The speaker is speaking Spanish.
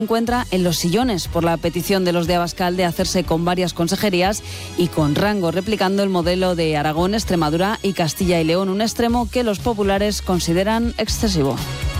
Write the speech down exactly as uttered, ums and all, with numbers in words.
encuentra en los sillones por la petición de los de Abascal de hacerse con varias consejerías y con rango, replicando el modelo de Aragón, Extremadura y Castilla y León, un extremo que los populares consideran excesivo.